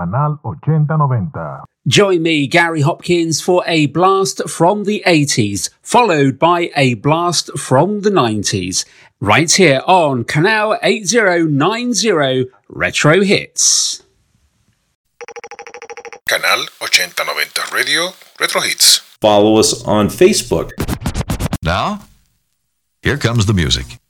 Canal 8090. Join me, Gary Hopkins, for a blast from the 80s, followed by a blast from the 90s, right here on Canal 8090 Retro Hits. Canal 8090 Radio Retro Hits. Follow us on Facebook. Now, here comes the music.